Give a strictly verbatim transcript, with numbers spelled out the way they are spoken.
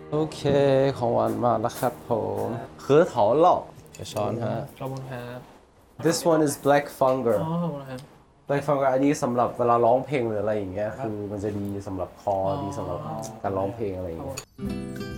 โอเคของหวานมาแล้วครับผมเขือเถาเหล่าจะช้อนฮะขอบคุณครับ This one is black อ๋อ fungur ขอบคุณครับ black fungur อันนี้สำหรับเวลาร้องเพลงหรืออะไรอย่างเงี้ยคือมันจะดีสำหรับคอดีสำหรับการร้องเพลงอะไรอย่างเงี้ย